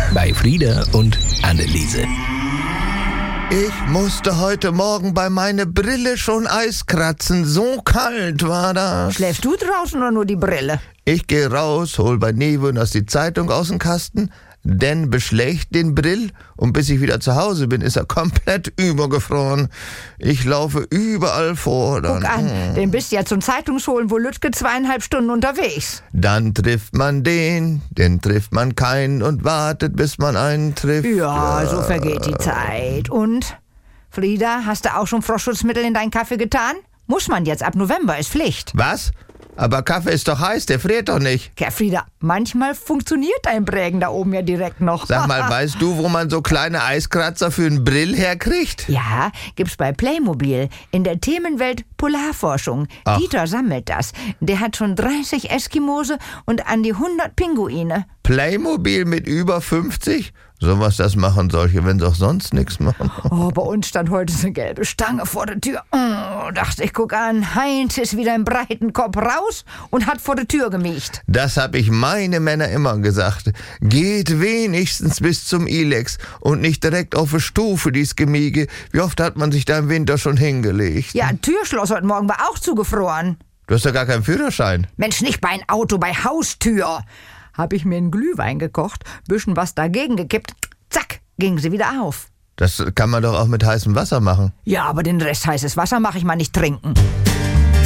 bei Frieda und Anneliese. Ich musste heute Morgen bei meiner Brille schon Eis kratzen. So kalt war das. Schläfst du draußen oder nur die Brille? Ich gehe raus, hol bei Nevenus die Zeitung aus dem Kasten, dann beschlägt den Brill und bis ich wieder zu Hause bin, ist er komplett übergefroren. Ich laufe überall vor. Guck an, den bist ja zum Zeitungsholen wohl Lütke 2,5 Stunden unterwegs. Dann trifft man den, dann trifft man keinen und wartet, bis man einen trifft. Ja, so vergeht die Zeit. Und, Frieda, hast du auch schon Frostschutzmittel in deinen Kaffee getan? Muss man jetzt, ab November ist Pflicht. Was? Aber Kaffee ist doch heiß, der friert doch nicht. Ja, Frieda, manchmal funktioniert dein Prägen da oben ja direkt noch. Sag mal, weißt du, wo man so kleine Eiskratzer für einen Brill herkriegt? Ja, gibt's bei Playmobil in der Themenwelt Polarforschung. Ach. Dieter sammelt das. Der hat schon 30 Eskimose und an die 100 Pinguine. Playmobil mit über 50? Sowas das machen solche, wenn sie auch sonst nichts machen. Oh, bei uns stand heute eine gelbe Stange vor der Tür. Oh, dachte ich, guck an, Heinz ist wieder im breiten Kopf raus und hat vor der Tür gemiecht. Das hab ich meine Männer immer gesagt. Geht wenigstens bis zum Ilex und nicht direkt auf die Stufe, dies Gemiege. Wie oft hat man sich da im Winter schon hingelegt? Ja, ein Türschloss heute Morgen war auch zugefroren. Du hast doch gar keinen Führerschein. Mensch, nicht bei ein Auto, bei Haustür. Hab ich mir einen Glühwein gekocht, bisschen was dagegen gekippt, zack, ging sie wieder auf. Das kann man doch auch mit heißem Wasser machen. Ja, aber den Rest heißes Wasser mache ich mal nicht trinken.